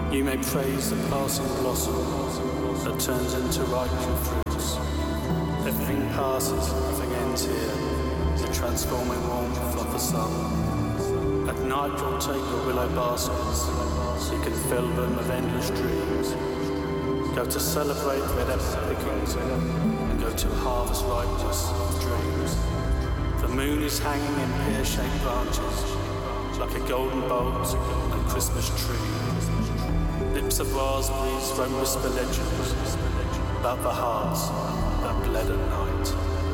You may praise the passing blossom that turns into ripening fruits. Everything passes, nothing ends here, the transforming warmth of the sun. At night you'll take your willow baskets, so you can fill them with endless dreams. Go to celebrate red apple pickings, and go to harvest ripeness of dreams. The moon is hanging in pear-shaped branches, like a golden bolt on a Christmas tree. Lips of raspberries won't whisper legends about the hearts that bled at night.